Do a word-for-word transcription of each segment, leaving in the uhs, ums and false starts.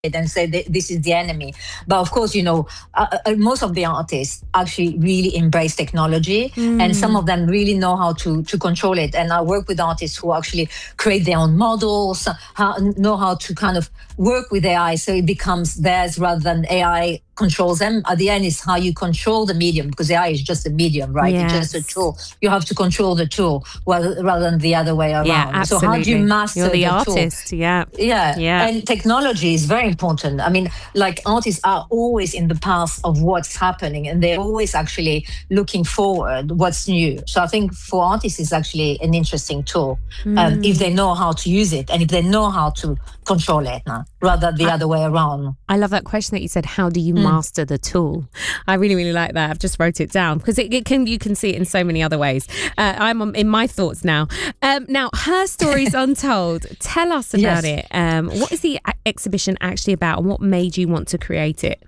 and say this is the enemy. But of course, you know, uh, uh, most of the artists actually really embrace technology, mm. and some of them really know how to to control it. And I work with artists who actually create their own models, how, know how to kind of work with A I so it becomes theirs rather than A I controls them. At the end, is how you control the medium, because A I is just a medium, right? Yes. It's just a tool. You have to control the tool rather, rather than the other way around. Yeah, absolutely. So how do you master You're the, the artist, tool? yeah. Yeah. Yeah. And technology is very important. I mean, like, artists are always in the path of what's happening, and they're always actually looking forward what's new. So I think for artists, it's actually an interesting tool, mm. um, if they know how to use it and if they know how to control it, uh, rather the I, other way around. I love that question that you said, how do you mm. master the tool? I really, really like that. I've just wrote it down because it, it can you can see it in so many other ways. Uh, I'm in my thoughts now. Um, now, Her Stories Untold. Tell us about yes. it. Um, what is the exhibition actually about, and what made you want to create it?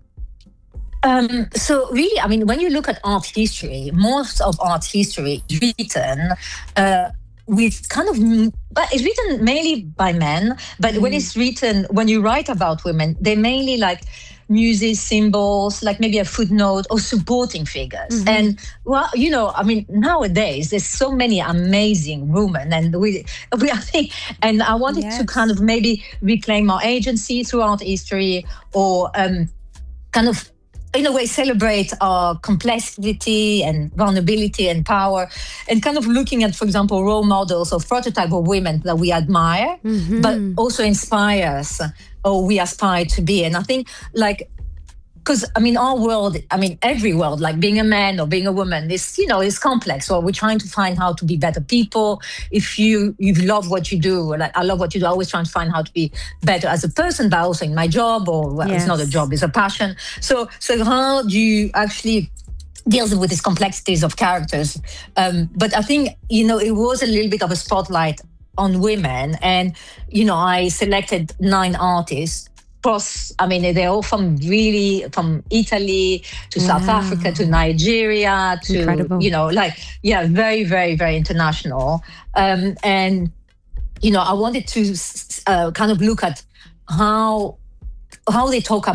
Um, so really, I mean, when you look at art history, most of art history is written uh, with kind of, but it's written mainly by men. But mm. when it's written, when you write about women, they're mainly like muses, symbols, like maybe a footnote or supporting figures. Mm-hmm. And well, you know, I mean, nowadays there's so many amazing women, and we, we I think, and I wanted yes. to kind of maybe reclaim our agency throughout history, or um, kind of, in a way, celebrate our complexity and vulnerability and power, and kind of looking at, for example, role models or prototype of women that we admire, mm-hmm. but also inspire us, or we aspire to be. And I think, like, because, I mean, our world, I mean, every world, like being a man or being a woman, is, you know, is complex. So we're trying to find how to be better people. If you you love what you do, like I love what you do, I always try to find how to be better as a person, but also in my job, or well, yes. it's not a job, it's a passion. So, so how do you actually deal with these complexities of characters? Um, but I think, you know, it was a little bit of a spotlight on women. And, you know, I selected nine artists. Across, I mean, they're all from really from Italy to wow. South Africa to Nigeria to, Incredible. you know, like, yeah, very, very, very international. Um, and, you know, I wanted to uh, kind of look at how how they talk about